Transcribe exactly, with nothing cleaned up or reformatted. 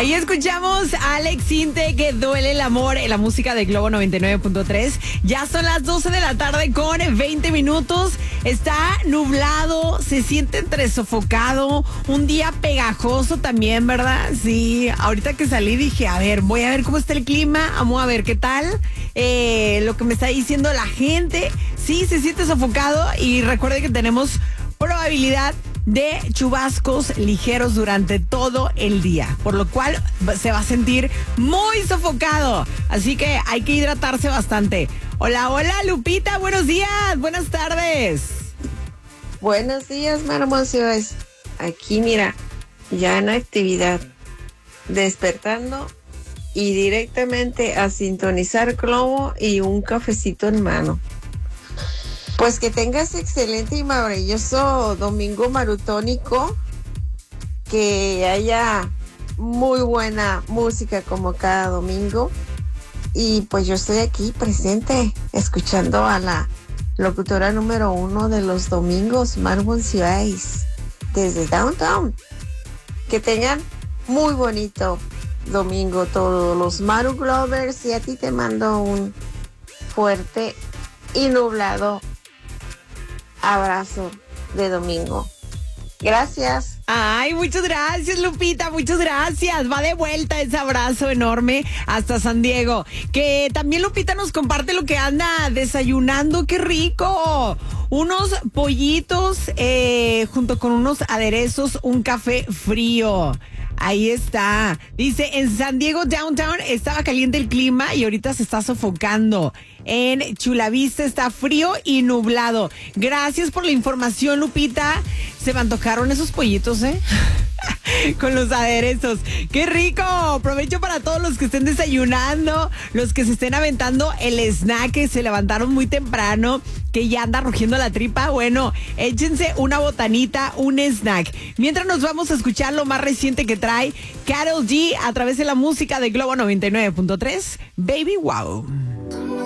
Ahí escuchamos a Alex Intec, que duele el amor en la música de Globo noventa y nueve punto tres. Ya son las doce de la tarde con veinte minutos. Está nublado, se siente entre sofocado, un día pegajoso también, ¿verdad? Sí, ahorita que salí dije, a ver, voy a ver cómo está el clima, vamos a ver qué tal. Eh, lo que me está diciendo la gente, sí, se siente sofocado y recuerde que tenemos probabilidad de chubascos ligeros durante todo el día, por lo cual se va a sentir muy sofocado, así que hay que hidratarse bastante. Hola, hola Lupita, buenos días, buenas tardes. Buenos días, Marmosios. Aquí mira, ya en actividad, despertando y directamente a sintonizar Globo y un cafecito en mano. Pues que tengas excelente y maravilloso domingo marutónico, que haya muy buena música como cada domingo. Y pues yo estoy aquí presente, escuchando a la locutora número uno de los domingos, Marvin Ciudades, desde Downtown. Que tengan muy bonito domingo todos los Maru Glovers, y a ti te mando un fuerte y nublado abrazo de domingo. Gracias. Ay, muchas gracias, Lupita, muchas gracias. Va de vuelta ese abrazo enorme hasta San Diego. Que también Lupita nos comparte lo que anda desayunando. ¡Qué rico! Unos pollitos eh, junto con unos aderezos, un café frío. Ahí está. Dice, en San Diego Downtown estaba caliente el clima y ahorita se está sofocando. En Chula Vista está frío y nublado. Gracias por la información, Lupita. Se me antojaron esos pollitos, ¿eh? Con los aderezos. ¡Qué rico! Provecho para todos los que estén desayunando, los que se estén aventando el snack, que se levantaron muy temprano, que ya anda rugiendo la tripa. Bueno, échense una botanita, un snack. Mientras nos vamos a escuchar lo más reciente que trae Karol G a través de la música de Globo noventa y nueve punto tres. Baby Wow.